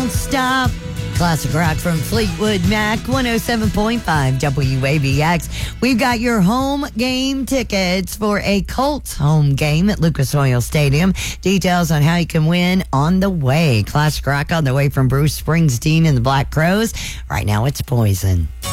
Don't Stop. Classic rock from Fleetwood Mac, 107.5 WABX. We've got your home game tickets for a Colts home game at Lucas Oil Stadium. Details on how you can win on the way. Classic rock on the way from Bruce Springsteen and the Black Crowes. Right now it's Poison.